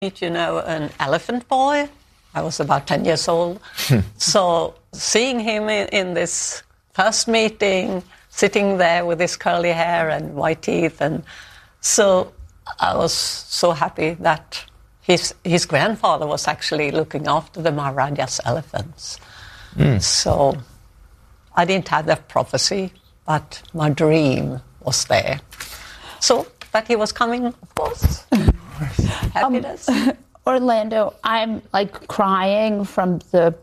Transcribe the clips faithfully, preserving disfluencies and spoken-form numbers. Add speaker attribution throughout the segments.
Speaker 1: You know, an elephant boy. I was about ten years old. So seeing him in, in this first meeting, sitting there with his curly hair and white teeth, and so I was so happy that his his grandfather was actually looking after the Maharaja's elephants. Mm. So I didn't have that prophecy, but my dream was there. So that he was coming, of course. Happiness.
Speaker 2: Um, Orlando, I'm like crying from the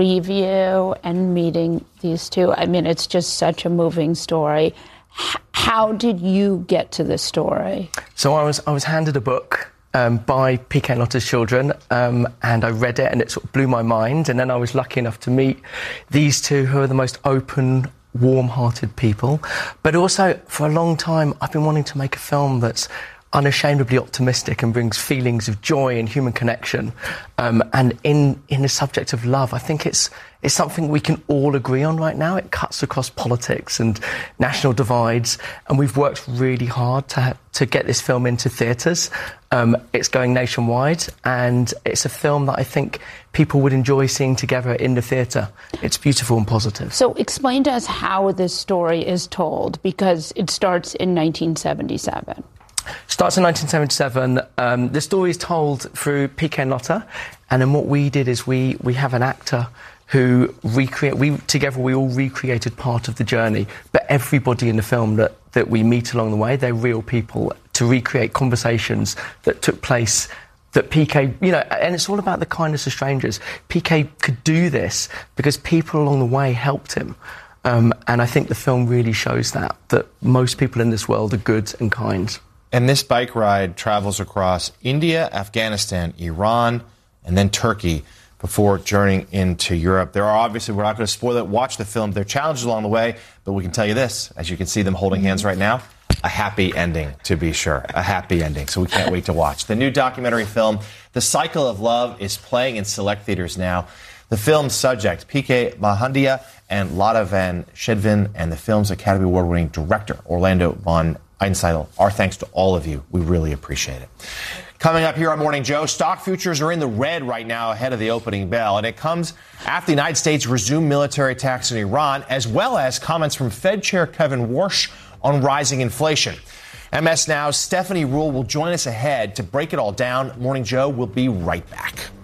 Speaker 2: preview and meeting these two. I mean, it's just such a moving story. H- how did you get to this story?
Speaker 3: So I was I was handed a book um, by P K Lotta's children, um, and I read it, and it sort of blew my mind. And then I was lucky enough to meet these two, who are the most open, warm-hearted people. But also, for a long time, I've been wanting to make a film that's unashamedly optimistic and brings feelings of joy and human connection. Um, and in, in the subject of love, I think it's it's something we can all agree on right now. It cuts across politics and national divides, and we've worked really hard to to get this film into theatres. Um, it's going nationwide, and it's a film that I think people would enjoy seeing together in the theatre. It's beautiful and positive.
Speaker 2: So explain to us how this story is told, because it starts in nineteen seventy-seven.
Speaker 3: Starts in nineteen seventy-seven. Um, the story is told through P K Lotta, and then what we did is we we have an actor who recreate. We together we all recreated part of the journey, but everybody in the film that that we meet along the way, they're real people, to recreate conversations that took place. That P K, you know, and it's all about the kindness of strangers. P K could do this because people along the way helped him. Um, and I think the film really shows that, that most people in this world are good and kind.
Speaker 4: And this bike ride travels across India, Afghanistan, Iran, and then Turkey before journeying into Europe. There are obviously, we're not going to spoil it, watch the film. There are challenges along the way, but we can tell you this, as you can see them holding hands right now, a happy ending, to be sure. A happy ending. So we can't wait to watch. The new documentary film, The Cycle of Love, is playing in select theaters now. The film's subject, P K Mahandia and Lotte van Schedven, and the film's Academy Award-winning director, Orlando von Einsiedel. Our thanks to all of you. We really appreciate it. Coming up here on Morning Joe, stock futures are in the red right now ahead of the opening bell, and it comes after the United States resumed military attacks in Iran, as well as comments from Fed Chair Kevin Warsh on rising inflation. M S Now's Stephanie Ruhle will join us ahead to break it all down. Morning Joe will be right back.